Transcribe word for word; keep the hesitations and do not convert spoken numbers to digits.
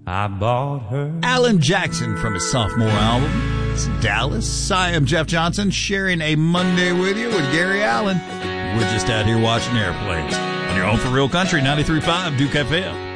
I bought her. Alan Jackson from his sophomore album. It's Dallas. I am Jeff Johnson, sharing a Monday with you with Gary Allen. We're just out here watching airplanes. On your home for real country, ninety-three point five Duke F M.